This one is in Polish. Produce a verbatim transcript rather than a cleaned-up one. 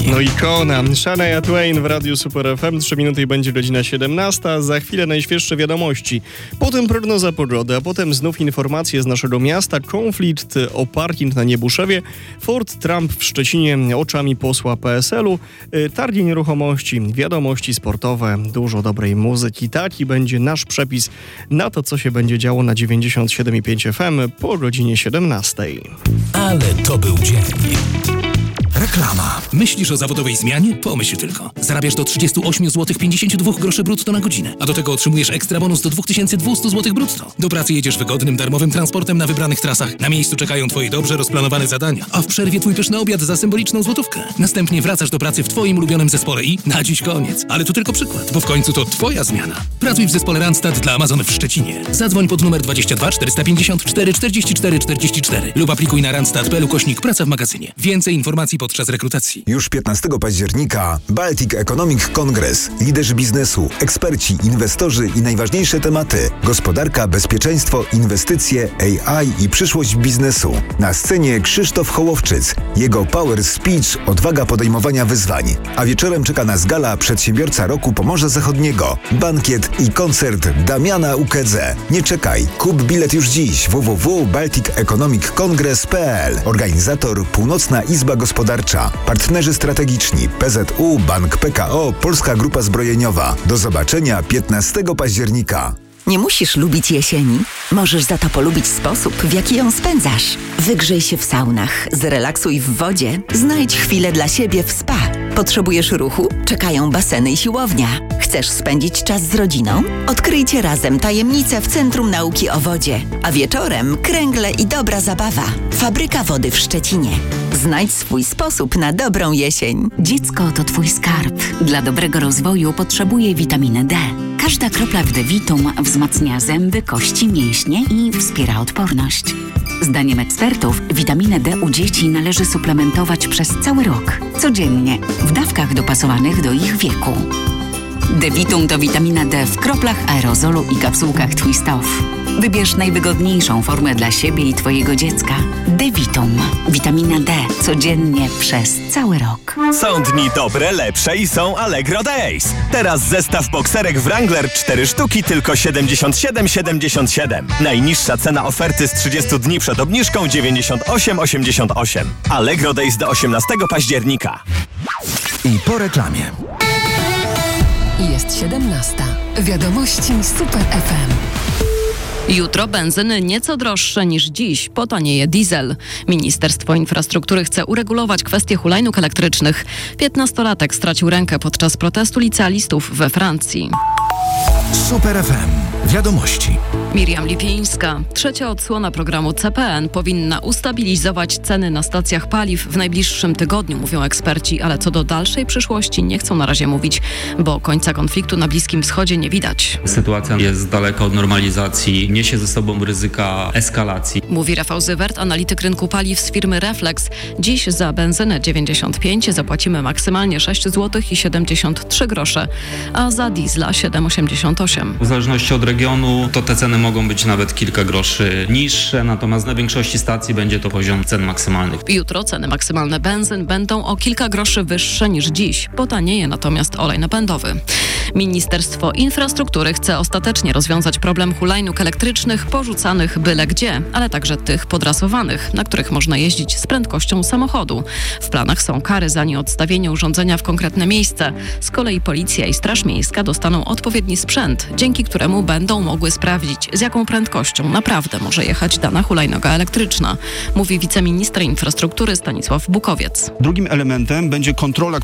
No ikona, Shania Twain w Radiu Super F M, trzy minuty i będzie godzina siedemnasta, za chwilę najświeższe wiadomości, potem prognoza pogody, a potem znów informacje z naszego miasta, konflikt o parking na Niebuszewie, Ford Trump w Szczecinie oczami posła P S L u, targi nieruchomości, wiadomości sportowe, dużo dobrej muzyki. Taki będzie nasz przepis na to, co się będzie działo na dziewięćdziesiąt siedem i pięć F M po godzinie siedemnastej. Ale to był dzień. Reklama. Myślisz o zawodowej zmianie? Pomyśl tylko. Zarabiasz do trzydzieści osiem złotych pięćdziesiąt dwa groszy brutto na godzinę, a do tego otrzymujesz ekstra bonus do dwa tysiące dwieście złotych brutto. Do pracy jedziesz wygodnym, darmowym transportem na wybranych trasach. Na miejscu czekają twoje dobrze rozplanowane zadania, a w przerwie twój pyszny obiad za symboliczną złotówkę. Następnie wracasz do pracy w twoim ulubionym zespole i na dziś koniec. Ale to tylko przykład, bo w końcu to twoja zmiana. Pracuj w zespole Randstad dla Amazon w Szczecinie. Zadzwoń pod numer dwadzieścia dwa czterysta pięćdziesiąt cztery czterdzieści cztery czterdzieści cztery lub aplikuj na randstad kropka p l ukośnik praca w magazynie. Więcej informacji podczas rekrutacji. Już piętnastego października Baltic Economic Congress. Liderzy biznesu, eksperci, inwestorzy i najważniejsze tematy. Gospodarka, bezpieczeństwo, inwestycje, A I i przyszłość biznesu. Na scenie Krzysztof Hołowczyc. Jego power speech, odwaga podejmowania wyzwań. A wieczorem czeka nas gala Przedsiębiorca Roku Pomorza Zachodniego. Bankiet i koncert Damiana Ukedze. Nie czekaj, kup bilet już dziś. w w w kropka baltic economic congress kropka p l. Organizator Północna Izba Gospodarcza. Partnerzy strategiczni P Z U, Bank P K O, Polska Grupa Zbrojeniowa. Do zobaczenia piętnastego października. Nie musisz lubić jesieni. Możesz za to polubić sposób, w jaki ją spędzasz. Wygrzej się w saunach, zrelaksuj w wodzie, znajdź chwilę dla siebie w spa. Potrzebujesz ruchu? Czekają baseny i siłownia. Chcesz spędzić czas z rodziną? Odkryjcie razem tajemnice w Centrum Nauki o Wodzie. A wieczorem kręgle i dobra zabawa. Fabryka Wody w Szczecinie. Znajdź swój sposób na dobrą jesień. Dziecko to twój skarb. Dla dobrego rozwoju potrzebuje witaminy D. Każda kropla w D-Vitum wzmacnia zęby, kości, mięśnie i wspiera odporność. Zdaniem ekspertów witaminę D u dzieci należy suplementować przez cały rok, codziennie, w dawkach dopasowanych do ich wieku. D-Vitum to witamina D w kroplach aerozolu i kapsułkach Twist Off. Wybierz najwygodniejszą formę dla siebie i twojego dziecka. D-Vitum. Witamina D. Codziennie przez cały rok. Są dni dobre, lepsze i są Allegro Days. Teraz zestaw bokserek Wrangler cztery sztuki tylko siedemdziesiąt siedem siedemdziesiąt siedem. Najniższa cena oferty z trzydziestu dni przed obniżką dziewięćdziesiąt osiem osiemdziesiąt osiem. Allegro Days do osiemnastego października. I po reklamie. Jest siedemnasta. Wiadomości Super F M. Jutro benzyny nieco droższe niż dziś. Potanieje diesel. Ministerstwo Infrastruktury chce uregulować kwestię hulajnóg elektrycznych. Piętnastolatek stracił rękę podczas protestu licealistów we Francji. Super F M. Wiadomości. Miriam Lipińska. Trzecia odsłona programu C P N powinna ustabilizować ceny na stacjach paliw w najbliższym tygodniu, mówią eksperci, ale co do dalszej przyszłości nie chcą na razie mówić, bo końca konfliktu na Bliskim Wschodzie nie widać. Sytuacja jest daleka od normalizacji, niesie ze sobą ryzyka eskalacji. Mówi Rafał Zywert, analityk rynku paliw z firmy Reflex. Dziś za benzynę dziewięćdziesiąt pięć zapłacimy maksymalnie sześć złotych siedemdziesiąt trzy grosze, a za diesla siedem osiemdziesiąt osiem. W zależności od regionu to te ceny mogą być nawet kilka groszy niższe, natomiast na większości stacji będzie to poziom cen maksymalnych. Jutro ceny maksymalne benzyn będą o kilka groszy wyższe niż dziś. Potanieje natomiast olej napędowy. Ministerstwo Infrastruktury chce ostatecznie rozwiązać problem hulajnóg elektrycznych porzucanych byle gdzie, ale także tych podrasowanych, na których można jeździć z prędkością samochodu. W planach są kary za nieodstawienie urządzenia w konkretne miejsce. Z kolei policja i Straż Miejska dostaną odpowiedni sprzęt, dzięki któremu będą mogły sprawdzić, z jaką prędkością naprawdę może jechać dana hulajnoga elektryczna, mówi wiceminister infrastruktury Stanisław Bukowiec. Drugim elementem będzie kontrola